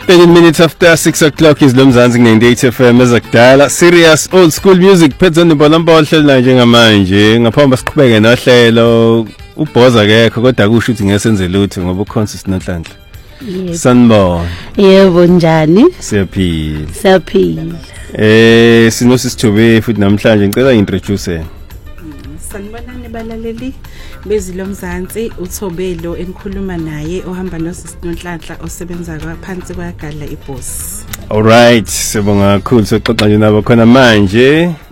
13 minutes after 6 o'clock is Lomzansi 98 FM ezakudala serious old school music phezweni bonambola hlelo njengamanje ngaphambi siqhubeke nohlelo ubhoza kekho kodwa kusho ukuthi ngesenze lutho ngoba uConscious Nhlanhla. Sanibona. Yebo njani? Siyaphila. Sinosisithobe futhi namhlanje ngicela introduce. Sanibonani balaleli bezilomzansi uThobelo engikhuluma naye ohamba noSisi Nhlanhla osebenza phansi kwaGadla iBoss. All right, sibonga kakhulu soxoxa nje nabo khona manje.